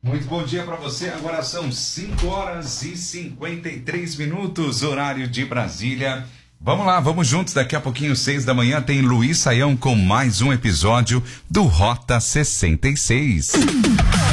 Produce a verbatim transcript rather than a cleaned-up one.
Muito bom dia para você. Agora são cinco horas e cinquenta e três minutos, horário de Brasília. Vamos lá, vamos juntos. Daqui a pouquinho, seis da manhã, tem Luiz Saião com mais um episódio do Rota sessenta e seis.